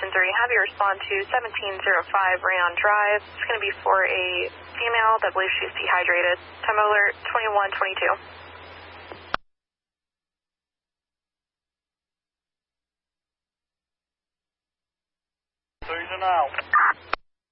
3, have you respond to 1705 Rayon Drive. It's going to be for a female that believes she's dehydrated. Time alert 2122. Now.